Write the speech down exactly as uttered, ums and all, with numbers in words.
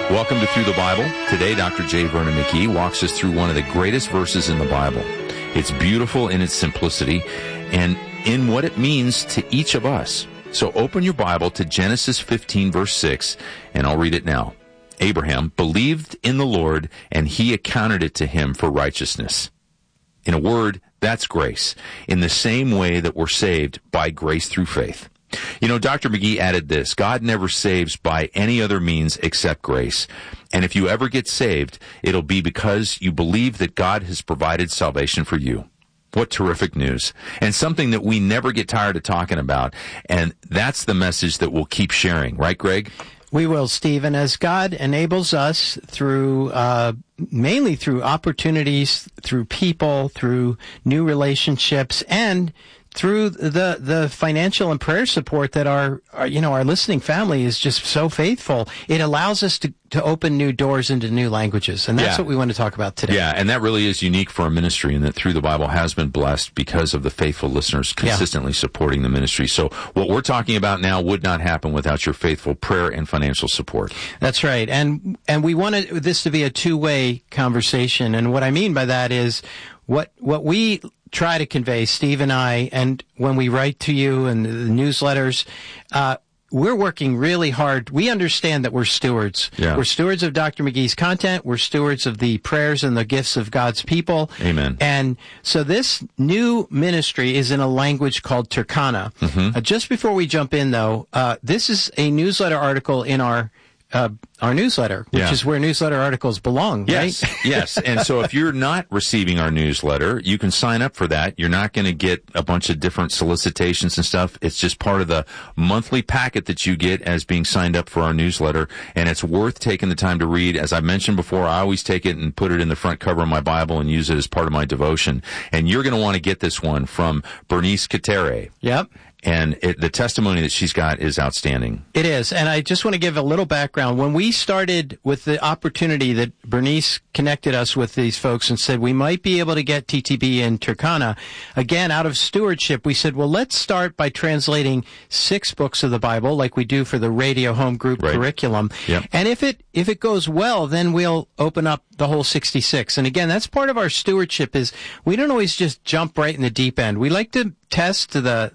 Welcome to Through the Bible. Today, Doctor J. Vernon McGee walks us through one of the greatest verses in the Bible. It's beautiful in its simplicity and in what it means to each of us. So open your Bible to Genesis fifteen, verse six, and I'll read it now. Abraham believed in the Lord, and he accounted it to him for righteousness. In a word, that's grace, in the same way that we're saved by grace through faith. You know, Doctor McGee added this: God never saves by any other means except grace. And if you ever get saved, it'll be because you believe that God has provided salvation for you. What terrific news. And something that we never get tired of talking about. And that's the message that we'll keep sharing. Right, Greg? We will, Stephen, as God enables us through, uh, mainly through opportunities, through people, through new relationships, and through the the financial and prayer support that our, our you know our listening family is just so faithful. It allows us to to open new doors into new languages, and that's yeah. what we want to talk about today. Yeah, and that really is unique for our ministry, and that Through the Bible has been blessed because of the faithful listeners consistently yeah. supporting the ministry. So what we're talking about now would not happen without your faithful prayer and financial support. That's right, and and we want this to be a two-way conversation, and what I mean by that is what what we try to convey, Steve and I, and when we write to you and the newsletters, uh, we're working really hard. We understand that we're stewards. Yeah. We're stewards of Doctor McGee's content. We're stewards of the prayers and the gifts of God's people. Amen. And so this new ministry is in a language called Turkana. Mm-hmm. Uh, just before we jump in, though, uh, this is a newsletter article in our Uh, our newsletter, which yeah. is where newsletter articles belong, yes, right? Yes. And so if you're not receiving our newsletter, you can sign up for that. You're not going to get a bunch of different solicitations and stuff. It's just part of the monthly packet that you get as being signed up for our newsletter. And it's worth taking the time to read. As I mentioned before, I always take it and put it in the front cover of my Bible and use it as part of my devotion. And you're going to want to get this one from Bernice Katere. Yep. And it, the testimony that she's got is outstanding. It is. And I just want to give a little background. When we started with the opportunity that Bernice connected us with these folks and said we might be able to get T T B in Turkana, again, out of stewardship, we said, well, let's start by translating six books of the Bible like we do for the radio home group right. curriculum. Yep. And if it if it goes well, then we'll open up the whole sixty-six. And again, that's part of our stewardship is we don't always just jump right in the deep end. We like to test the